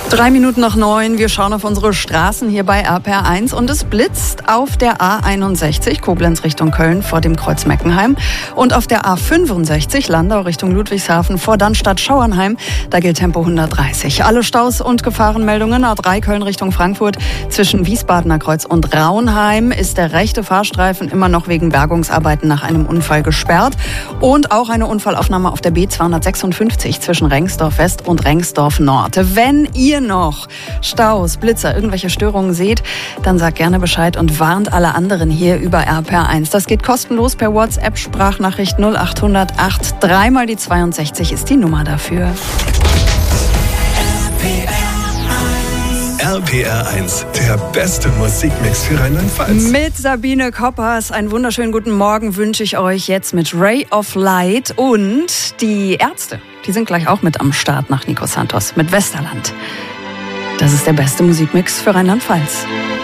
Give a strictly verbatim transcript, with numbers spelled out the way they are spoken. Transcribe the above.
Drei Minuten nach neun, wir schauen auf unsere Straßen hier bei R P R eins und es blitzt auf der A einundsechzig, Koblenz Richtung Köln vor dem Kreuz Meckenheim und auf der A fünfundsechzig, Landau Richtung Ludwigshafen vor Dannstatt-Schauernheim, da gilt Tempo hundertdreißig. Alle Staus und Gefahrenmeldungen, A drei Köln Richtung Frankfurt zwischen Wiesbadener Kreuz und Raunheim ist der rechte Fahrstreifen immer noch wegen Bergungsarbeiten nach einem Unfall gesperrt und auch eine Unfallaufnahme auf der B zweihundertsechsundfünfzig zwischen Rengsdorf West und Rengsdorf Nord. Wenn ihr noch Staus, Blitzer, irgendwelche Störungen seht, dann sagt gerne Bescheid und warnt alle anderen hier über R P R eins. Das geht kostenlos per WhatsApp-Sprachnachricht null acht hundert acht. Dreimal die zweiundsechzig ist die Nummer dafür. R P R eins, der beste Musikmix für Rheinland-Pfalz. Mit Sabine Koppers. Einen wunderschönen guten Morgen wünsche ich euch jetzt mit Ray of Light und die Ärzte. Die sind gleich auch mit am Start nach Nico Santos mit Westerland. Das ist der beste Musikmix für Rheinland-Pfalz.